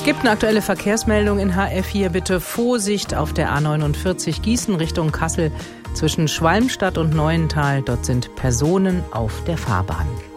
Gibt eine aktuelle Verkehrsmeldung in HR4. Bitte Vorsicht auf der A49 Gießen Richtung Kassel zwischen Schwalmstadt und Neuental. Dort sind Personen auf der Fahrbahn.